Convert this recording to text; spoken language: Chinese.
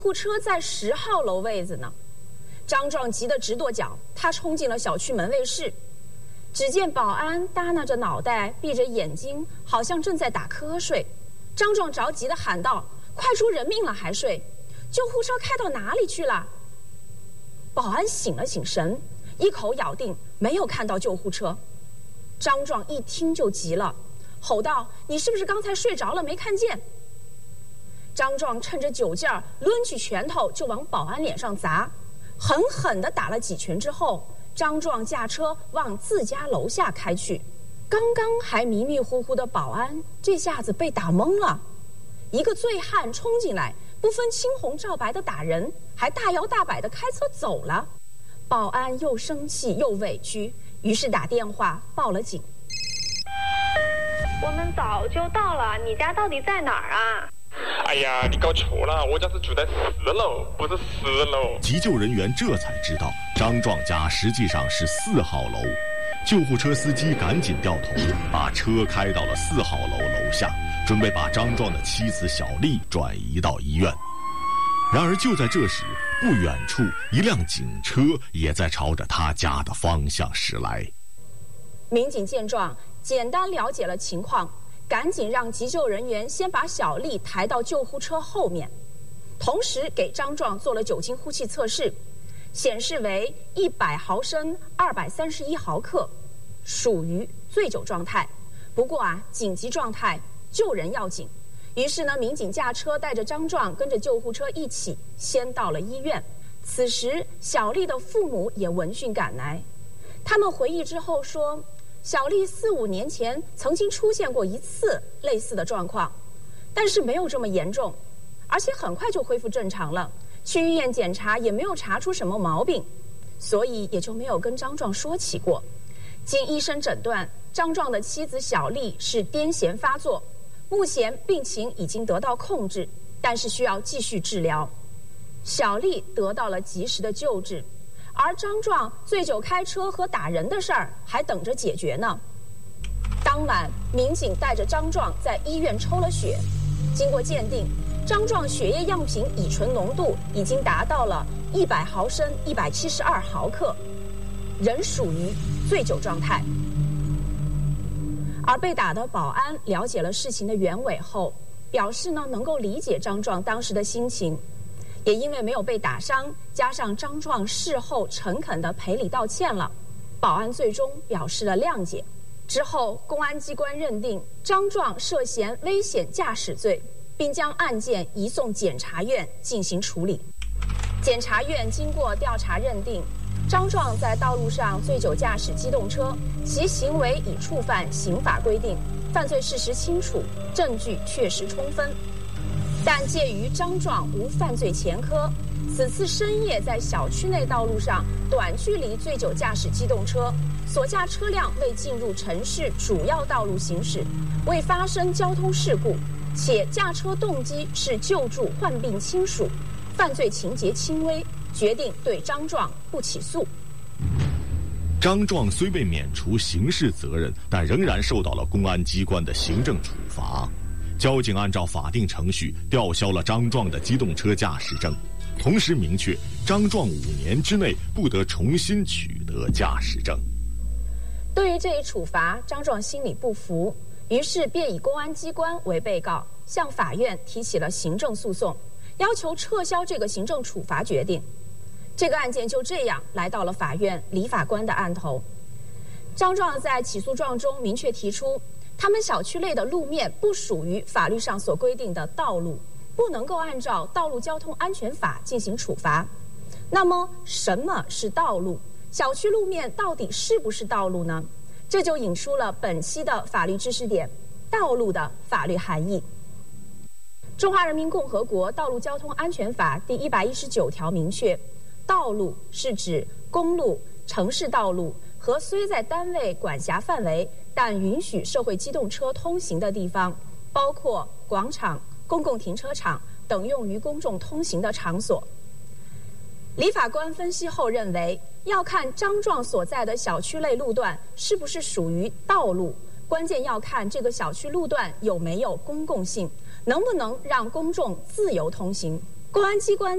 护车在10号楼位子呢。张壮急得直跺脚，他冲进了小区门卫室，只见保安耷拉着脑袋，闭着眼睛，好像正在打瞌睡。张壮着急地喊道：“快出人命了还睡？救护车开到哪里去了？”保安醒了醒神，一口咬定没有看到救护车。张壮一听就急了，吼道：“你是不是刚才睡着了没看见？”张壮趁着酒劲儿，抡起拳头就往保安脸上砸，狠狠地打了几拳之后，张壮驾车往自家楼下开去。刚刚还迷迷糊糊的保安，这下子被打懵了。一个醉汉冲进来，不分青红皂白的打人，还大摇大摆地开车走了。保安又生气又委屈，于是打电话报了警。 我们早就到了，你家到底在哪儿啊？ 哎呀，你搞错了，我家是住在4楼，不是10楼。 急救人员这才知道，张壮家实际上是4号楼。救护车司机赶紧掉头，把车开到了4号楼楼下，准备把张壮的妻子小丽转移到医院。然而就在这时，不远处一辆警车也在朝着他家的方向驶来。 民警见状，简单了解了情况，赶紧让急救人员先把小丽抬到救护车后面，同时给张壮做了酒精呼气测试，显示为100毫升231毫克，属于醉酒状态。不过紧急状态，救人要紧。于是呢，民警驾车带着张壮跟着救护车一起先到了医院。此时，小丽的父母也闻讯赶来。他们回忆之后说，小丽4、5年前曾经出现过一次类似的状况，但是没有这么严重，而且很快就恢复正常了。去医院检查也没有查出什么毛病，所以也就没有跟张壮说起过。经医生诊断，张壮的妻子小丽是癫痫发作，目前病情已经得到控制，但是需要继续治疗。小丽得到了及时的救治，而张壮醉酒开车和打人的事儿还等着解决呢。当晚，民警带着张壮在医院抽了血，经过鉴定，张壮血液样品乙醇浓度已经达到了100毫升172毫克，仍属于醉酒状态。而被打的保安了解了事情的原委后，表示呢能够理解张壮当时的心情，也因为没有被打伤，加上张壮事后诚恳地赔礼道歉了，保安最终表示了谅解。之后，公安机关认定张壮涉嫌危险驾驶罪，并将案件移送检察院进行处理。检察院经过调查认定，张壮在道路上醉酒驾驶机动车，其行为已触犯刑法规定，犯罪事实清楚，证据确实充分。但鉴于张壮无犯罪前科，此次深夜在小区内道路上短距离醉酒驾驶机动车，所驾车辆未进入城市主要道路行驶，未发生交通事故，且驾车动机是救助患病亲属，犯罪情节轻微，决定对张壮不起诉。 张壮虽被免除刑事责任，但仍然受到了公安机关的行政处罚。交警按照法定程序吊销了张壮的机动车驾驶证，同时明确张壮5年之内不得重新取得驾驶证。 对于这一处罚，张壮心里不服，于是便以公安机关为被告，向法院提起了行政诉讼，要求撤销这个行政处罚决定。这个案件就这样来到了法院李法官的案头。张壮在起诉状中明确提出，他们小区内的路面不属于法律上所规定的道路，不能够按照《道路交通安全法》进行处罚。那么，什么是道路？小区路面到底是不是道路呢？这就引出了本期的法律知识点：道路的法律含义。中华人民共和国道路交通安全法第119条明确，道路是指公路、城市道路和虽在单位管辖范围但允许社会机动车通行的地方，包括广场、公共停车场等用于公众通行的场所。李法官分析后认为，要看张壮所在的小区内路段是不是属于道路，关键要看这个小区路段有没有公共性，能不能让公众自由通行。 公安机关